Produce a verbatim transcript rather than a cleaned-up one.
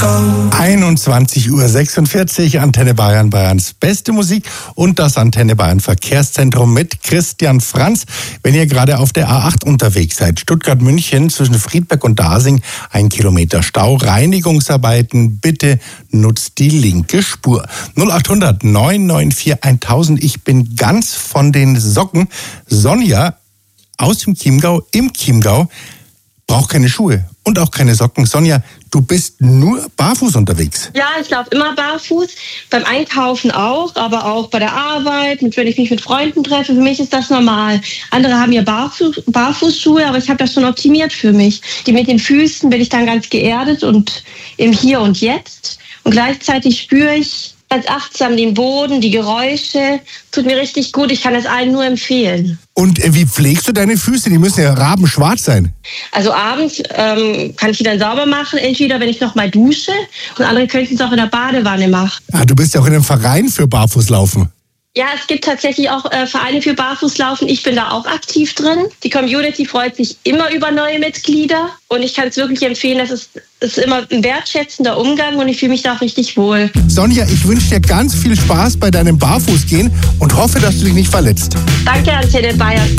einundzwanzig Uhr sechsundvierzig, Antenne Bayern, Bayerns beste Musik und das Antenne Bayern Verkehrszentrum mit Christian Franz. Wenn ihr gerade auf der A acht unterwegs seid, Stuttgart-München zwischen Friedberg und Dasing, ein Kilometer Stau, Reinigungsarbeiten, bitte nutzt die linke Spur. null achthundert neun neun vier tausend, ich bin ganz von den Socken. Sonja aus dem Chiemgau, im Chiemgau, braucht keine Schuhe und auch keine Socken. Sonja, du bist nur barfuß unterwegs. Ja, ich laufe immer barfuß, beim Einkaufen auch, aber auch bei der Arbeit, wenn ich mich mit Freunden treffe. Für mich ist das normal. Andere haben ja Barfuß, Barfußschuhe, aber ich habe das schon optimiert für mich. Die mit den Füßen bin ich dann ganz geerdet und im Hier und Jetzt. Und gleichzeitig spüre ich ganz achtsam den Boden, die Geräusche. Tut mir richtig gut, ich kann es allen nur empfehlen. Und äh, wie pflegst du deine Füße? Die müssen ja rabenschwarz sein. Also abends ähm, kann ich die dann sauber machen, entweder wenn ich noch mal dusche und andere könnten es auch in der Badewanne machen. Ah, du bist ja auch in einem Verein für Barfußlaufen. Ja, es gibt tatsächlich auch äh, Vereine für Barfußlaufen. Ich bin da auch aktiv drin. Die Community freut sich immer über neue Mitglieder. Und ich kann es wirklich empfehlen, das ist, ist immer ein wertschätzender Umgang und ich fühle mich da auch richtig wohl. Sonja, ich wünsche dir ganz viel Spaß bei deinem Barfußgehen und hoffe, dass du dich nicht verletzt. Danke, Antenne Bayern.